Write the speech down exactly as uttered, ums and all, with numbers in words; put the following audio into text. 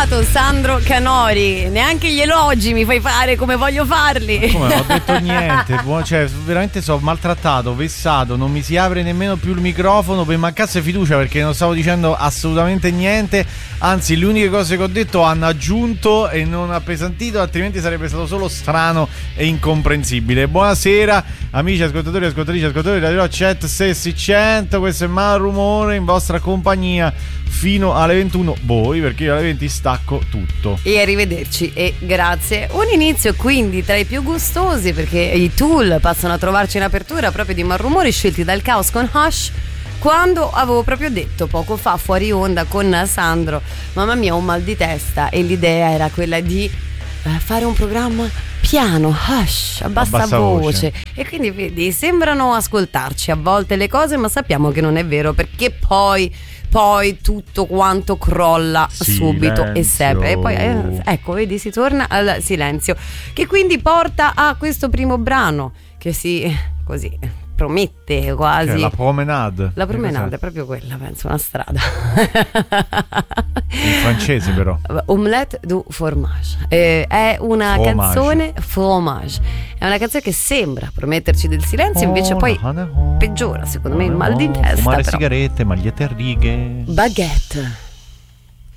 sfigato Sandro Canori, neanche gli elogi mi fai fare come voglio farli. Come non ho detto niente, cioè veramente sono maltrattato, vessato, non mi si apre nemmeno più il microfono per mancanza di fiducia, perché non stavo dicendo assolutamente niente, anzi le uniche cose che ho detto hanno aggiunto e non appesantito, altrimenti sarebbe stato solo strano e incomprensibile. Buonasera amici ascoltatori, ascoltatrici, ascoltatori di Radio Chat sessicento, questo è Malrumore in vostra compagnia fino alle ventuno, voi, perché io alle venti stacco tutto. E arrivederci e grazie. Un inizio quindi tra i più gustosi, perché i Tool passano a trovarci in apertura proprio di Malrumori, scelti dal Caos con Hush, quando avevo proprio detto poco fa fuori onda con Sandro, mamma mia, ho un mal di testa, e l'idea era quella di eh, fare un programma piano, hush, a bassa, bassa voce. voce. E quindi vedi, sembrano ascoltarci a volte le cose, ma sappiamo che non è vero, perché poi poi tutto quanto crolla silenzio. Subito e sempre. E poi eh, ecco, vedi, si torna al silenzio, che quindi porta a questo primo brano che si così promette quasi, cioè, la promenade. La promenade è proprio quella, penso, una strada. In francese però. Omelette du fromage. Eh, è una Fromage. canzone fromage. È una canzone che sembra prometterci del silenzio, invece poi peggiora, secondo me, il mal di testa. Fumare però. sigarette, magliette a righe. Baguette.